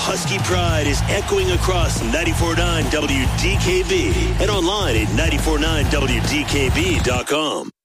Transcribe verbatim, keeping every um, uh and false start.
Husky pride is echoing across ninety-four point nine W D K B and online at nine four nine W D K B dot com.